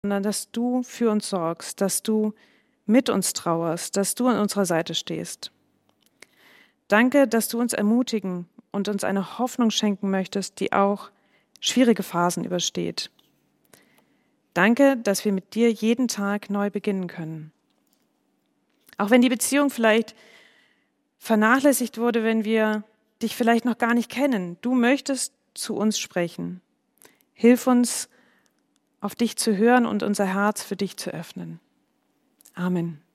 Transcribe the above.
sondern dass du für uns sorgst, dass du mit uns trauerst, dass du an unserer Seite stehst. Danke, dass du uns ermutigen und uns eine Hoffnung schenken möchtest, die auch schwierige Phasen übersteht. Danke, dass wir mit dir jeden Tag neu beginnen können. Auch wenn die Beziehung vielleicht vernachlässigt wurde, wenn wir dich vielleicht noch gar nicht kennen, du möchtest zu uns sprechen. Hilf uns, auf dich zu hören und unser Herz für dich zu öffnen. Amen.